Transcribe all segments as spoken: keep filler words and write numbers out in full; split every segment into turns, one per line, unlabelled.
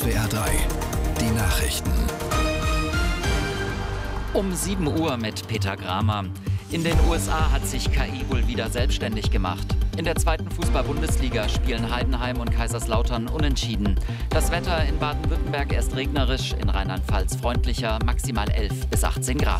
S W R drei, die Nachrichten.
Um sieben Uhr mit Peter Gramer. In den U S A hat sich K I wohl wieder selbstständig gemacht. In der zweiten Fußball-Bundesliga spielen Heidenheim und Kaiserslautern unentschieden. Das Wetter in Baden-Württemberg erst regnerisch, in Rheinland-Pfalz freundlicher, maximal elf bis achtzehn Grad.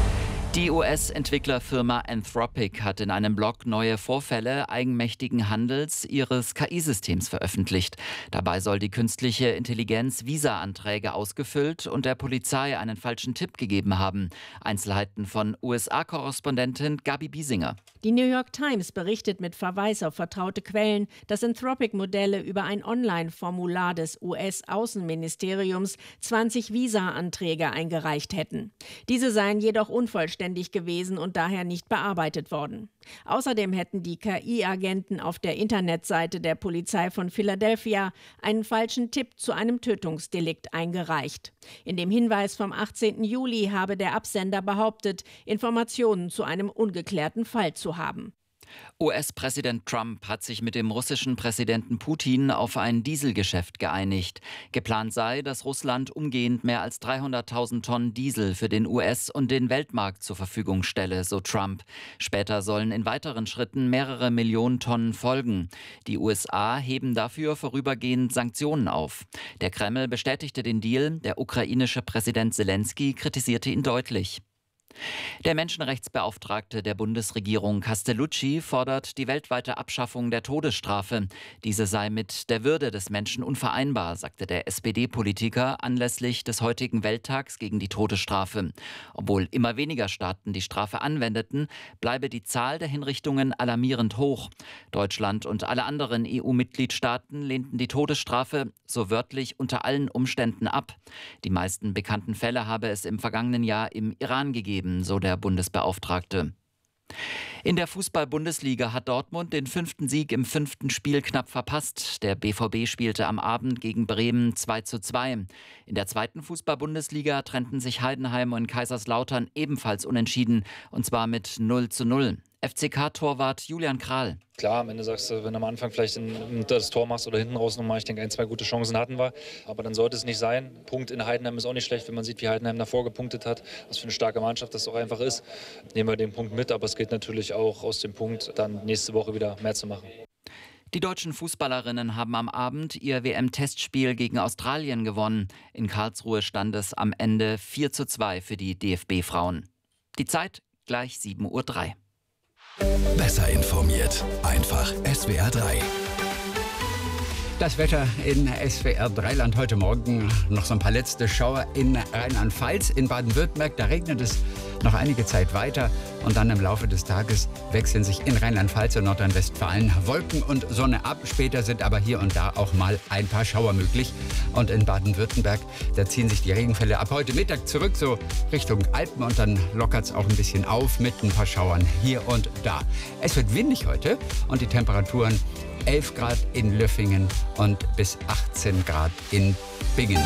Die U S-Entwicklerfirma Anthropic hat in einem Blog neue Vorfälle eigenmächtigen Handels ihres K I-Systems veröffentlicht. Dabei soll die künstliche Intelligenz Visa-Anträge ausgefüllt und der Polizei einen falschen Tipp gegeben haben. Einzelheiten von U S A-Korrespondentin Gabi Biesinger.
Die New York Times berichtet mit Verweis auf vertraute Quellen, dass Anthropic-Modelle über ein Online-Formular des U S-Außenministeriums zwanzig Visa-Anträge eingereicht hätten. Diese seien jedoch unvollständig gewesen und daher nicht bearbeitet worden. Außerdem hätten die K I-Agenten auf der Internetseite der Polizei von Philadelphia einen falschen Tipp zu einem Tötungsdelikt eingereicht. In dem Hinweis vom achtzehnten Juli habe der Absender behauptet, Informationen zu einem ungeklärten Fall zu haben.
U S-Präsident Trump hat sich mit dem russischen Präsidenten Putin auf ein Dieselgeschäft geeinigt. Geplant sei, dass Russland umgehend mehr als dreihunderttausend Tonnen Diesel für den U S- und den Weltmarkt zur Verfügung stelle, so Trump. Später sollen in weiteren Schritten mehrere Millionen Tonnen folgen. Die U S A heben dafür vorübergehend Sanktionen auf. Der Kreml bestätigte den Deal, der ukrainische Präsident Selenskyj kritisierte ihn deutlich. Der Menschenrechtsbeauftragte der Bundesregierung Castellucci fordert die weltweite Abschaffung der Todesstrafe. Diese sei mit der Würde des Menschen unvereinbar, sagte der S P D-Politiker anlässlich des heutigen Welttags gegen die Todesstrafe. Obwohl immer weniger Staaten die Strafe anwendeten, bleibe die Zahl der Hinrichtungen alarmierend hoch. Deutschland und alle anderen E U-Mitgliedstaaten lehnten die Todesstrafe so wörtlich unter allen Umständen ab. Die meisten bekannten Fälle habe es im vergangenen Jahr im Iran gegeben, so der Bundesbeauftragte. In der Fußball-Bundesliga hat Dortmund den fünften Sieg im fünften Spiel knapp verpasst. Der B V B spielte am Abend gegen Bremen zwei zu zwei. In der zweiten Fußball-Bundesliga trennten sich Heidenheim und Kaiserslautern ebenfalls unentschieden, und zwar mit null zu null. F C K-Torwart Julian Kral.
Klar, am Ende sagst du, wenn du am Anfang vielleicht ein, das Tor machst oder hinten raus nochmal, ich denke, ein, zwei gute Chancen hatten wir. Aber dann sollte es nicht sein. Punkt in Heidenheim ist auch nicht schlecht, wenn man sieht, wie Heidenheim davor gepunktet hat. Was für eine starke Mannschaft das auch einfach ist. Nehmen wir den Punkt mit, aber es geht natürlich auch aus dem Punkt, dann nächste Woche wieder mehr zu machen.
Die deutschen Fußballerinnen haben am Abend ihr W M-Testspiel gegen Australien gewonnen. In Karlsruhe stand es am Ende vier zu zwei für die D F B-Frauen. Die Zeit gleich sieben Uhr drei.
Besser informiert. Einfach S W R drei.
Das Wetter in S W R drei Land heute Morgen. Noch so ein paar letzte Schauer in Rheinland-Pfalz. In Baden-Württemberg, da regnet es noch einige Zeit weiter. Und dann im Laufe des Tages wechseln sich in Rheinland-Pfalz und Nordrhein-Westfalen Wolken und Sonne ab. Später sind aber hier und da auch mal ein paar Schauer möglich. Und in Baden-Württemberg, da ziehen sich die Regenfälle ab heute Mittag zurück, so Richtung Alpen. Und dann lockert es auch ein bisschen auf mit ein paar Schauern hier und da. Es wird windig heute und die Temperaturen elf Grad in Löffingen und bis achtzehn Grad in Bingen.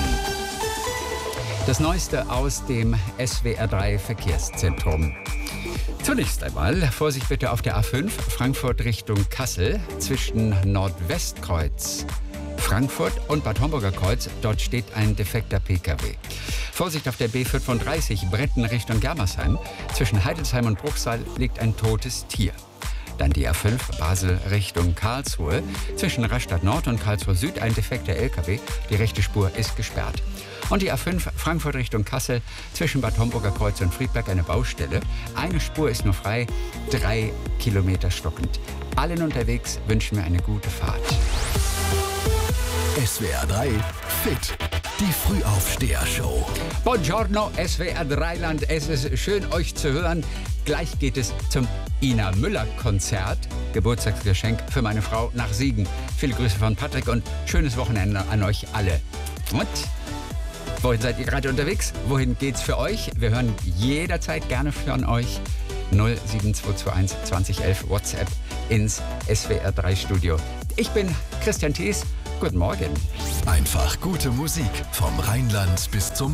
Das Neueste aus dem S W R drei Verkehrszentrum. Zunächst einmal Vorsicht bitte auf der A fünf, Frankfurt Richtung Kassel, zwischen Nordwestkreuz, Frankfurt und Bad Homburger Kreuz. Dort steht ein defekter P K W. Vorsicht auf der B fünfunddreißig, Bretten Richtung Germersheim. Zwischen Heidelsheim und Bruchsal liegt ein totes Tier. Dann die A fünf, Basel Richtung Karlsruhe. Zwischen Rastatt Nord und Karlsruhe Süd ein defekter L K W. Die rechte Spur ist gesperrt. Und die A fünf, Frankfurt Richtung Kassel. Zwischen Bad Homburger Kreuz und Friedberg eine Baustelle. Eine Spur ist nur frei, drei Kilometer stockend. Allen unterwegs wünschen wir eine gute Fahrt.
S W R drei Fit. Die Frühaufsteher-Show.
Buongiorno, S W R drei Land. Es ist schön, euch zu hören. Gleich geht es zum Ina Müller-Konzert. Geburtstagsgeschenk für meine Frau nach Siegen. Viele Grüße von Patrick und schönes Wochenende an euch alle. Und wohin seid ihr gerade unterwegs? Wohin geht's für euch? Wir hören jederzeit gerne von euch. null sieben zwei zwei eins zwanzig elf WhatsApp ins S W R drei Studio. Ich bin Christian Thees. Guten Morgen.
Einfach gute Musik vom Rheinland bis zum